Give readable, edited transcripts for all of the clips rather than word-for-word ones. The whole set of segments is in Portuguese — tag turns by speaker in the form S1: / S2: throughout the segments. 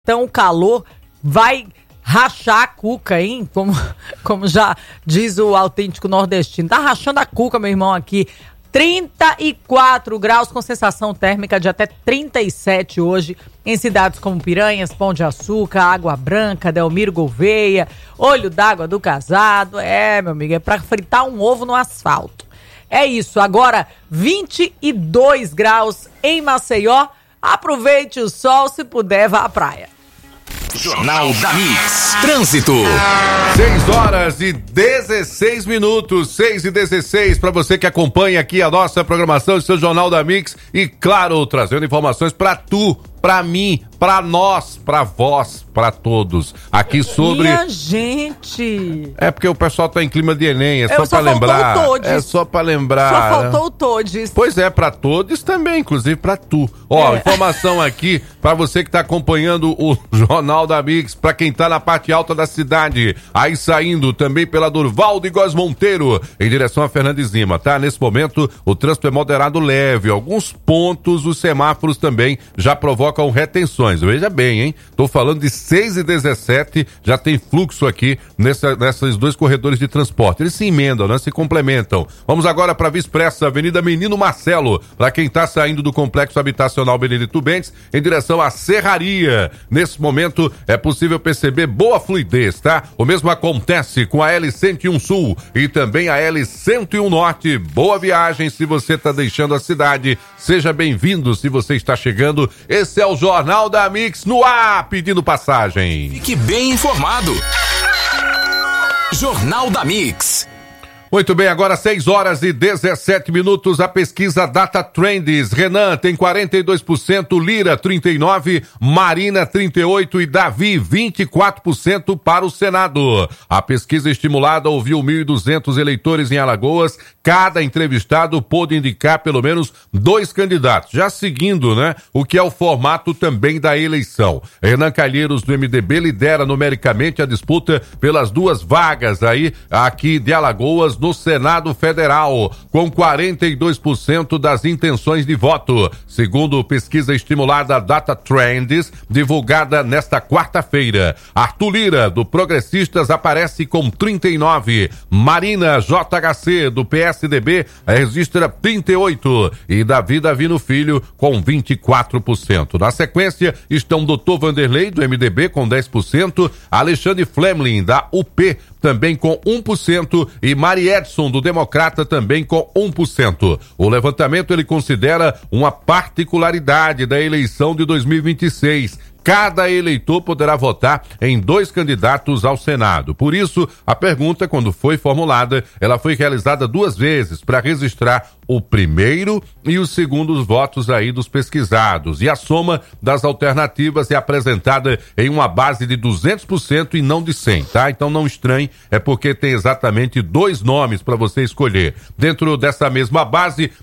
S1: Então o calor vai rachar a cuca, hein? Como já diz o autêntico nordestino. Tá rachando a cuca, meu irmão, aqui. 34 graus com sensação térmica de até 37 hoje em cidades como Piranhas, Pão de Açúcar, Água Branca, Delmiro Gouveia, Olho d'Água do Casado. Meu amigo, é pra fritar um ovo no asfalto. É isso, agora 22 graus em Maceió. Aproveite o sol, se puder, vá à praia.
S2: Jornal da Mix. Trânsito.
S3: 6:16, 6:16 para você que acompanha aqui a nossa programação do seu Jornal da Mix e, claro, trazendo informações para tu, para mim, para nós, para vós, para todos. Aqui sobre...
S1: Minha gente!
S3: É porque o pessoal tá em clima de Enem, só para lembrar. É só para lembrar.
S1: Só faltou o Todes.
S3: Pois é, para todos também, inclusive para tu. Informação aqui para você que tá acompanhando o Jornal da Mix, para quem tá na parte alta da cidade, aí saindo também pela Durval de Góes Monteiro, em direção a Fernandes Lima, tá? Nesse momento, o trânsito é moderado leve. Alguns pontos, os semáforos também já provocam retenções. Veja bem, hein? Tô falando de 6:17, já tem fluxo aqui nesses dois corredores de transporte. Eles se emendam, né? Se complementam. Vamos agora para a Via Expressa, Avenida Menino Marcelo, para quem tá saindo do Complexo Habitacional Benedito Bentes, em direção à Serraria. Nesse momento, é possível perceber boa fluidez, tá? O mesmo acontece com a L101 Sul e também a L101 Norte. Boa viagem se você tá deixando a cidade. Seja bem-vindo se você está chegando. Esse é o Jornal da Mix no ar, pedindo passagem.
S2: Fique bem informado. Jornal da Mix.
S3: Muito bem, agora 6:17, a pesquisa Data Trends. Renan tem 42%, Lira 39%, Marina 38% e Davi 24% para o Senado. A pesquisa estimulada ouviu 1.200 eleitores em Alagoas. Cada entrevistado pôde indicar pelo menos 2 candidatos, já seguindo, né, o que é o formato também da eleição. Renan Calheiros, do MDB, lidera numericamente a disputa pelas 2 vagas aí, aqui de Alagoas, no Senado Federal, com 42% das intenções de voto, segundo pesquisa estimulada Data Trends, divulgada nesta quarta-feira. Arthur Lira, do Progressistas, aparece com 39%, Marina JHC, do PSDB, registra 38%, e Davi Davino Filho, com 24%. Na sequência, estão Dr. Vanderlei, do MDB, com 10%, Alexandre Flemling, da UP, também com 1%, e Mari Edson, do Democrata, também com 1%. O levantamento ele considera uma particularidade da eleição de 2026. Cada eleitor poderá votar em 2 candidatos ao Senado. Por isso, a pergunta, quando foi formulada, ela foi realizada 2 vezes para registrar o primeiro e o segundo votos aí dos pesquisados. E a soma das alternativas é apresentada em uma base de 200% e não de 100%, tá? Então não estranhe, é porque tem exatamente 2 nomes para você escolher. Dentro dessa mesma base,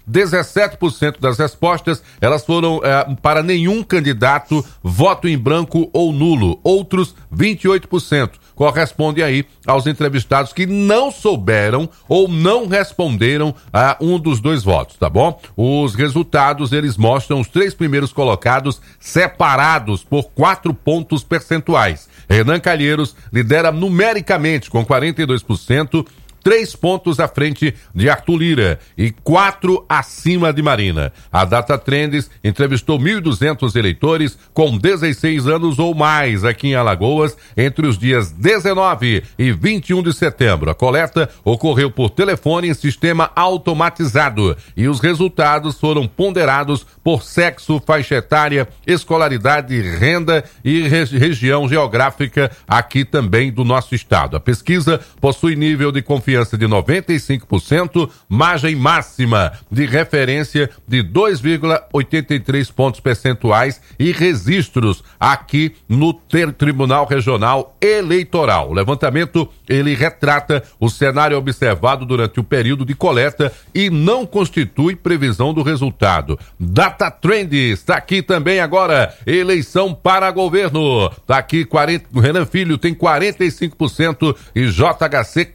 S3: 17% das respostas, elas foram para nenhum candidato, voto em branco ou nulo. Outros 28% corresponde aí aos entrevistados que não souberam ou não responderam a um dos 2 votos, tá bom? Os resultados, eles mostram os 3 primeiros colocados separados por 4 pontos percentuais. Renan Calheiros lidera numericamente com 42%, 3 pontos à frente de Arthur Lira e 4 acima de Marina. A Data Trends entrevistou 1.200 eleitores com 16 anos ou mais aqui em Alagoas entre os dias 19 e 21 de setembro. A coleta ocorreu por telefone em sistema automatizado e os resultados foram ponderados por sexo, faixa etária, escolaridade, renda e região geográfica aqui também do nosso estado. A pesquisa possui nível de confiança de 95%, margem máxima de referência de 2,83 pontos percentuais e registros aqui no Tribunal Regional Eleitoral. O levantamento, ele retrata o cenário observado durante o período de coleta e não constitui previsão do resultado. Data Trends, está aqui também agora, eleição para governo. Está aqui Renan Filho tem 45% e JHC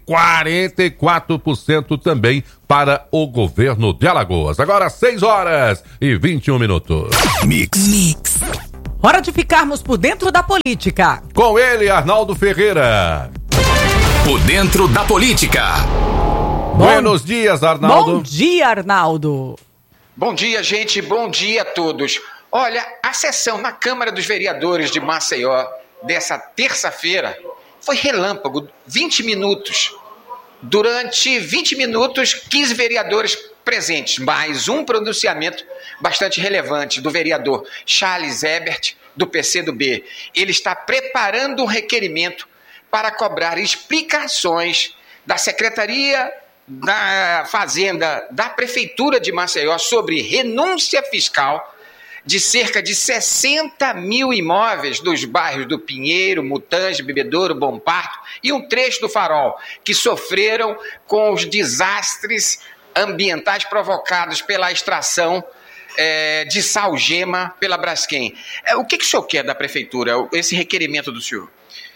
S3: 44% também para o governo de Alagoas. Agora 6:21.
S2: Mix.
S1: Hora de ficarmos por dentro da política.
S3: Com ele, Arnaldo Ferreira.
S2: Por dentro da política.
S3: Buenos dias, Arnaldo.
S1: Bom dia, Arnaldo.
S4: Bom dia, gente. Bom dia a todos. Olha, a sessão na Câmara dos Vereadores de Maceió dessa terça-feira foi relâmpago, 20 minutos. Durante 20 minutos, 15 vereadores presentes, mais um pronunciamento bastante relevante do vereador Charles Ebert, do PCdoB. Ele está preparando um requerimento para cobrar explicações da Secretaria da Fazenda da Prefeitura de Maceió sobre renúncia fiscal de cerca de 60 mil imóveis dos bairros do Pinheiro, Mutange, Bebedouro, Bom Parto e um trecho do Farol, que sofreram com os desastres ambientais provocados pela extração de salgema pela Braskem. O que o senhor quer da Prefeitura, esse requerimento do senhor?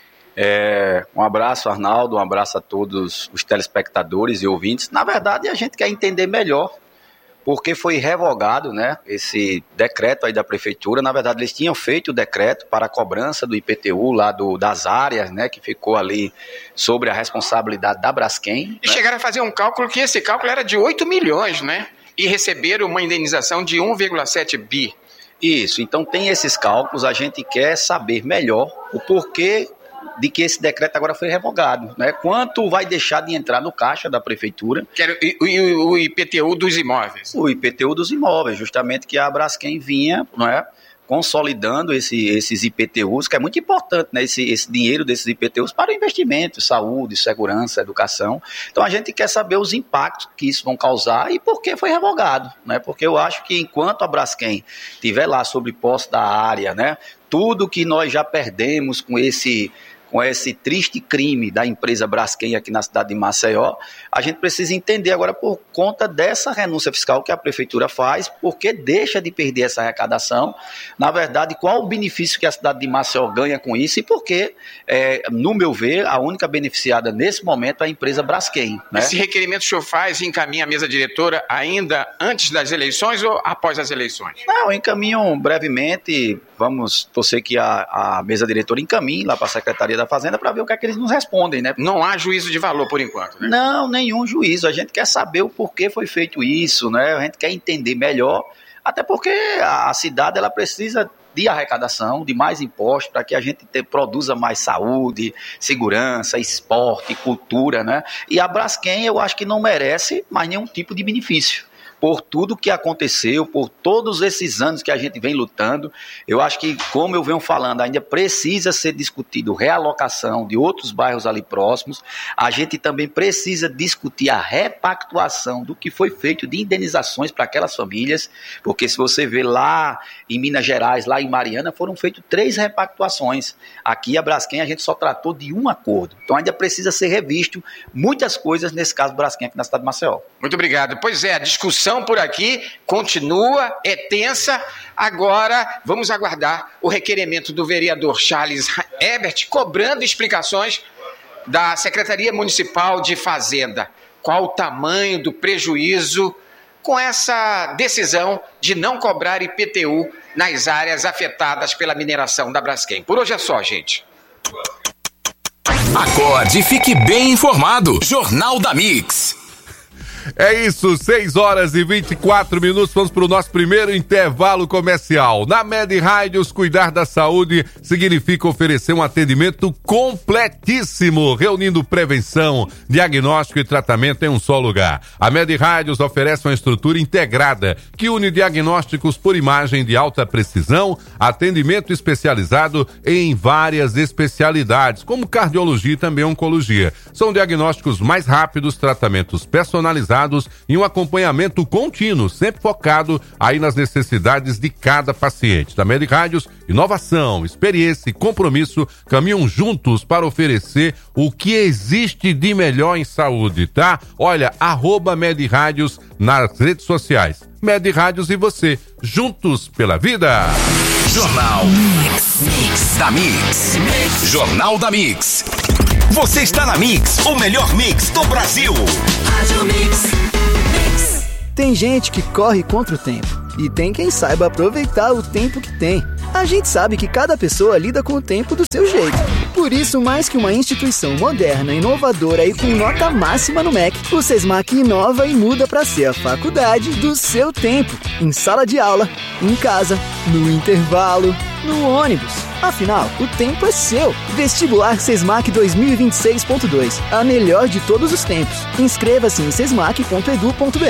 S5: Um abraço, Arnaldo, um abraço a todos os telespectadores e ouvintes. Na verdade, a gente quer entender melhor porque foi revogado, né, esse decreto aí da Prefeitura. Na verdade, eles tinham feito o decreto para a cobrança do IPTU lá das áreas, né, que ficou ali sobre a responsabilidade da Braskem.
S4: E chegaram a fazer um cálculo que esse cálculo era de 8 milhões, né? E receberam uma indenização de 1,7 bi.
S5: Isso, então tem esses cálculos, a gente quer saber melhor o porquê de que esse decreto agora foi revogado, né? Quanto vai deixar de entrar no caixa da Prefeitura?
S4: O IPTU dos imóveis.
S5: O IPTU dos imóveis, justamente que a Braskem vinha, não é, consolidando esses IPTUs, que é muito importante, né, esse dinheiro desses IPTUs para o investimento, saúde, segurança, educação. Então a gente quer saber os impactos que isso vão causar e por que foi revogado, né? Porque eu acho que enquanto a Braskem estiver lá sobre posse da área, né, tudo que nós já perdemos com esse triste crime da empresa Braskem aqui na cidade de Maceió, a gente precisa entender agora por conta dessa renúncia fiscal que a Prefeitura faz, porque deixa de perder essa arrecadação, na verdade, qual o benefício que a cidade de Maceió ganha com isso e porque, no meu ver, a única beneficiada nesse momento é a empresa Braskem, né?
S4: Esse requerimento o senhor faz e encaminha a mesa diretora ainda antes das eleições ou após as eleições?
S5: Não, encaminho brevemente, vamos torcer que a mesa diretora encaminhe lá para a Secretaria da Fazenda para ver o que é que eles nos respondem, né?
S4: Não há juízo de valor por enquanto, né?
S5: Não, nenhum juízo. A gente quer saber o porquê foi feito isso, né? A gente quer entender melhor, até porque a cidade ela precisa de arrecadação, de mais impostos, para que a gente produza mais saúde, segurança, esporte, cultura, né? E a Braskem eu acho que não merece mais nenhum tipo de benefício. Por tudo que aconteceu, por todos esses anos que a gente vem lutando, eu acho que, como eu venho falando, ainda precisa ser discutido realocação de outros bairros ali próximos. A gente também precisa discutir a repactuação do que foi feito de indenizações para aquelas famílias, porque se você vê lá em Minas Gerais, lá em Mariana, foram feitas 3 repactuações. Aqui a Braskem a gente só tratou de um acordo. Então ainda precisa ser revisto muitas coisas nesse caso Braskem aqui na cidade de Maceió.
S4: Muito obrigado. Pois é, a discussão por aqui continua, é tensa. Agora vamos aguardar o requerimento do vereador Charles Ebert cobrando explicações da Secretaria Municipal de Fazenda. Qual o tamanho do prejuízo com essa decisão de não cobrar IPTU nas áreas afetadas pela mineração da Braskem? Por hoje é só, gente.
S2: Acorde e fique bem informado. Jornal da Mix.
S3: É isso, 6 horas e 24 minutos, vamos para o nosso primeiro intervalo comercial. Na Med Rádios, cuidar da saúde significa oferecer um atendimento completíssimo, reunindo prevenção, diagnóstico e tratamento em um só lugar. A Med Rádios oferece uma estrutura integrada que une diagnósticos por imagem de alta precisão, atendimento especializado em várias especialidades, como cardiologia e também oncologia. São diagnósticos mais rápidos, tratamentos personalizados e um acompanhamento contínuo, sempre focado aí nas necessidades de cada paciente. Da Med Rádios, inovação, experiência e compromisso caminham juntos para oferecer o que existe de melhor em saúde, tá? Olha, @Med Rádios nas redes sociais. Med Rádios e você, juntos pela vida.
S2: Jornal da Mix. Jornal da Mix. Você está na Mix, o melhor mix do Brasil.
S6: Tem gente que corre contra o tempo e tem quem saiba aproveitar o tempo que tem. A gente sabe que cada pessoa lida com o tempo do seu jeito. Por isso, mais que uma instituição moderna, inovadora e com nota máxima no MEC, o Sesmac inova e muda para ser a faculdade do seu tempo. Em sala de aula, em casa, no intervalo, no ônibus. Afinal, o tempo é seu. Vestibular Sesmac 2026.2. A melhor de todos os tempos. Inscreva-se em sesmac.edu.br.